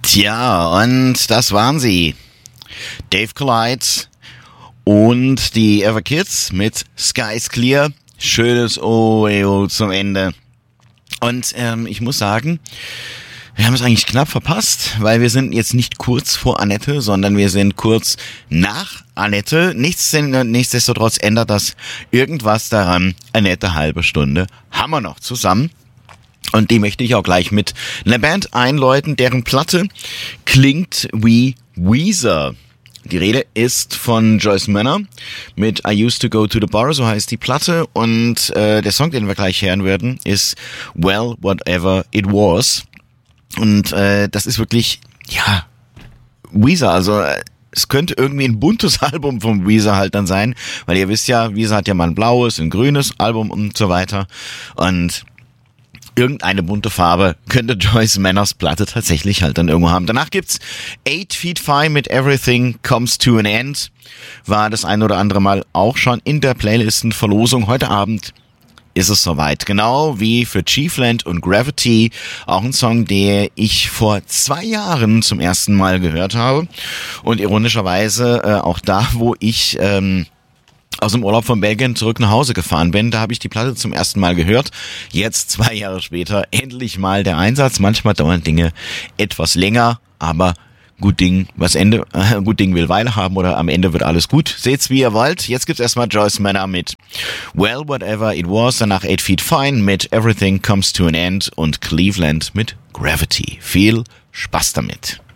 Tja, und das waren sie. Dave Collide und die Everkids mit Skies Clear. Schönes OEO zum Ende. Und ich muss sagen, wir haben es eigentlich knapp verpasst, weil wir sind jetzt nicht kurz vor Annette, sondern wir sind kurz nach Annette. Nichtsdestotrotz ändert das irgendwas daran. Annette, halbe Stunde haben wir noch zusammen. Und die möchte ich auch gleich mit einer Band einläuten, deren Platte klingt wie Weezer. Die Rede ist von Joyce Manor mit I Used to Go to the Bar, so heißt die Platte. Und der Song, den wir gleich hören werden, ist Well, Whatever It Was. Und das ist wirklich, ja, Weezer, also es könnte irgendwie ein buntes Album vom Weezer halt dann sein, weil ihr wisst ja, Weezer hat ja mal ein blaues, ein grünes Album und so weiter. Und irgendeine bunte Farbe könnte Joyce Manors Platte tatsächlich halt dann irgendwo haben. Danach gibt's 8 Feet 5 mit Everything Comes to an End. War das ein oder andere Mal auch schon in der Playlistenverlosung. Heute Abend ist es soweit. Genau wie für Chiefland und Gravity. Auch ein Song, der ich vor 2 Jahren zum ersten Mal gehört habe. Und ironischerweise auch da, wo ich aus dem Urlaub von Belgien zurück nach Hause gefahren bin. Da habe ich die Platte zum ersten Mal gehört. Jetzt 2 Jahre später endlich mal der Einsatz. Manchmal dauern Dinge etwas länger, aber gut Ding will Weile haben oder am Ende wird alles gut. Seht's wie ihr wollt. Jetzt gibt's erstmal Joyce Manor mit Well, Whatever It Was, danach 8 Feet Fine mit Everything Comes to an End und Cleveland mit Gravity. Viel Spaß damit.